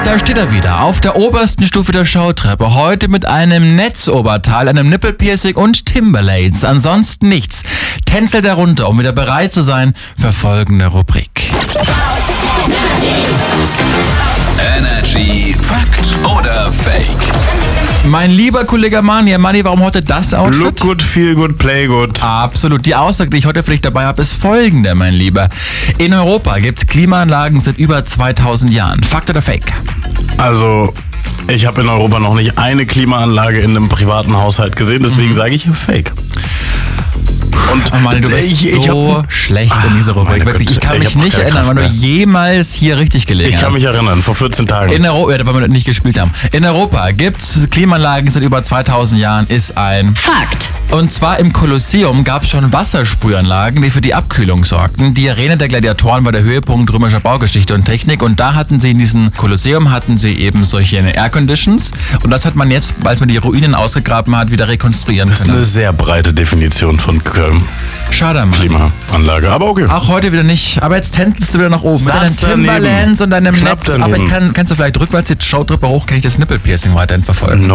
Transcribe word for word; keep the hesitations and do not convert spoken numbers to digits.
Da steht er wieder, auf der obersten Stufe der Showtreppe. Heute mit einem Netzoberteil, einem Nippelpiercing und Timberlands. Ansonsten nichts. Tänzelt er runter, um wieder bereit zu sein für folgende Rubrik. Energy Fakt oder Fake? Mein lieber Kollege Mani, Mani, warum heute das Outfit? Look good, feel good, play good. Absolut. Die Aussage, die ich heute für dich dabei habe, ist folgende, mein Lieber. In Europa gibt es Klimaanlagen seit über zweitausend Jahren. Fakt oder Fake? Also, ich habe in Europa noch nicht eine Klimaanlage in einem privaten Haushalt gesehen, deswegen mhm. sage ich Fake. Und oh Mann, du bist ich, ich so hab, schlecht in dieser Rubrik. Wirklich, ich kann mich ich nicht erinnern, wann du jemals hier richtig gelegen hast. Ich kann mich erinnern, vor vierzehn Tagen. In Europa, ja, weil wir nicht gespielt haben. In Europa gibt's Klimaanlagen seit über zweitausend Jahren, ist ein Fakt. Und zwar im Kolosseum gab es schon Wassersprühanlagen, die für die Abkühlung sorgten. Die Arena der Gladiatoren war der Höhepunkt römischer Baugeschichte und Technik. Und da hatten sie in diesem Kolosseum hatten sie eben solche Air Conditions. Und das hat man jetzt, als man die Ruinen ausgegraben hat, wieder rekonstruieren können. Das ist können. eine sehr breite Definition von Köln. Schade, Mann. Klimaanlage, aber okay. Auch heute wieder nicht. Aber jetzt tänzelst du wieder nach oben. Satz mit deinen Timberlands und deinem Knapp Netz. daneben. Aber ich kann, kannst du vielleicht rückwärts die Showtreppe hoch, kann ich das Nippelpiercing weiterhin verfolgen.